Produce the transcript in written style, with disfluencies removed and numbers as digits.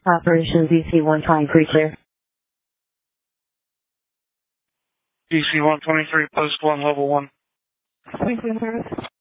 Operation DC-1 time, pre-clear. DC-123, post 1, level 1. Springfield service.